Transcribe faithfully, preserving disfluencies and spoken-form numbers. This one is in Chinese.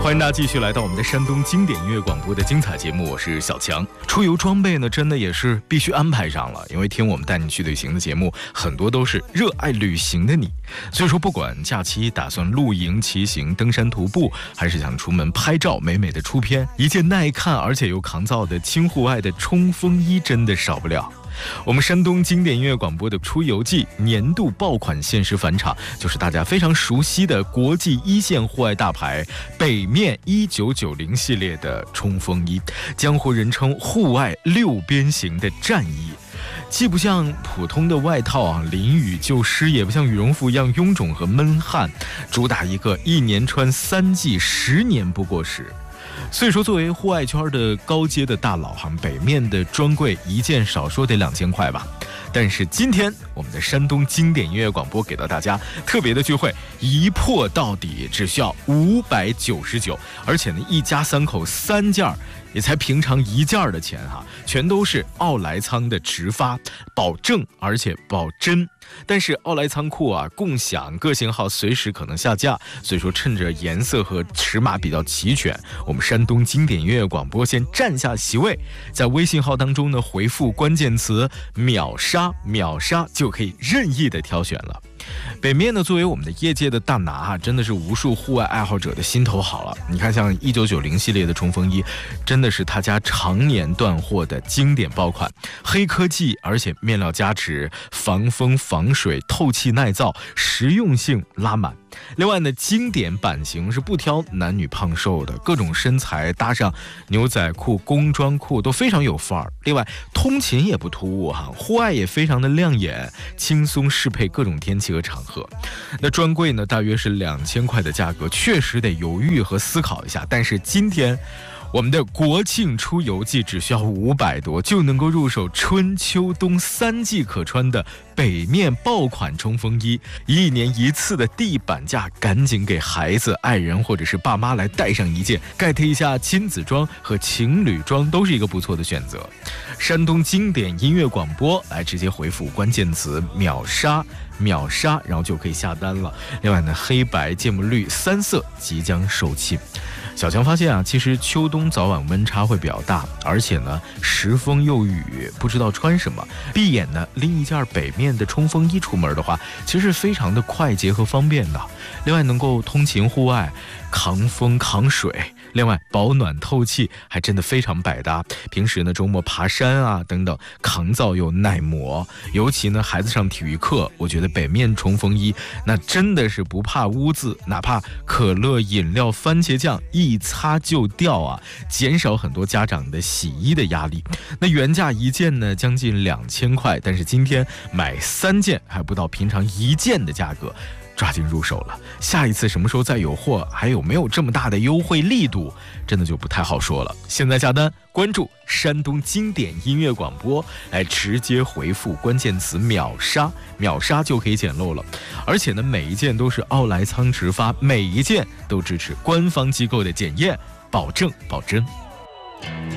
欢迎大家继续来到我们的山东经典音乐广播的精彩节目，我是小强。出游装备呢，真的也是必须安排上了，因为听我们带你去旅行的节目，很多都是热爱旅行的你。所以说，不管假期打算露营、骑行、登山、徒步，还是想出门拍照美美的出片，一件耐看而且又抗造的轻户外的冲锋衣真的少不了。我们山东经典音乐广播的出游季年度爆款限时返场，就是大家非常熟悉的国际一线户外大牌北面一九九零系列的冲锋衣，江湖人称户外六边形的战衣。既不像普通的外套啊，淋雨就湿，也不像羽绒服一样臃肿和闷汗，主打一个一年穿三季，十年不过时。所以说，作为户外圈的高阶的大佬哈，北面的专柜一件少说得两千块吧。但是今天我们的山东经典音乐广播给到大家特别的聚会，一破到底，只需要五百九十九，而且呢，一家三口三件也才平常一件的钱哈，全都是奥莱仓的直发，保证而且保真。但是奥莱仓库啊，共享各型号随时可能下架，所以说趁着颜色和尺码比较齐全，我们山东经典音乐广播先占下席位，在微信号当中呢回复关键词秒杀秒杀，就可以任意的挑选了。北面呢，作为我们的业界的大拿啊，真的是无数户外爱好者的心头好了。你看，像一九九零系列的冲锋衣，真的是他家常年断货的经典爆款，黑科技，而且面料加持，防风防水，透气耐造，实用性拉满。另外呢，经典版型是不挑男女胖瘦的，各种身材搭上牛仔裤、工装裤都非常有范儿。另外，通勤也不突兀哈，户外也非常的亮眼，轻松适配各种天气和场合。那专柜呢，大约是两千块的价格，确实得犹豫和思考一下。但是今天，我们的国庆出游季只需要五百多，就能够入手春秋冬三季可穿的北面爆款冲锋衣，一年一次的地板价，赶紧给孩子、爱人或者是爸妈来带上一件，get一下亲子装和情侣装都是一个不错的选择。山东经典音乐广播来直接回复关键词秒杀秒杀，然后就可以下单了。另外呢，黑白芥末绿三色即将售罄。小强发现啊，其实秋冬早晚温差会比较大，而且呢时风又雨，不知道穿什么，闭眼呢拎一件北面的冲锋衣出门的话，其实非常的快捷和方便的。另外能够通勤户外，抗风抗水，另外保暖透气，还真的非常百搭。平时呢周末爬山啊等等，抗造又耐磨。尤其呢孩子上体育课，我觉得北面冲锋衣那真的是不怕污渍，哪怕可乐饮料番茄酱一擦就掉啊，减少很多家长的洗衣的压力。那原价一件呢将近两千块，但是今天买三件还不到平常一件的价格，抓紧入手了。下一次什么时候再有货，还有没有这么大的优惠力度，真的就不太好说了。现在下单，关注山东经典音乐广播，来直接回复关键词秒杀秒杀就可以捡漏了。而且呢，每一件都是奥莱仓直发，每一件都支持官方机构的检验，保证保真。